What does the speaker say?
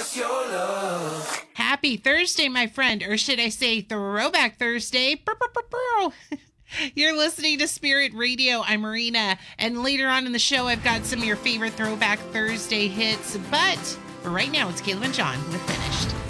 Happy Thursday, my friend, or should I say Throwback Thursday? Brr, brr, brr, brr. You're listening to Spirit Radio. I'm Marina, and later on in the show, I've got some of your favorite Throwback Thursday hits. But for right now, it's Caleb and John with Finished.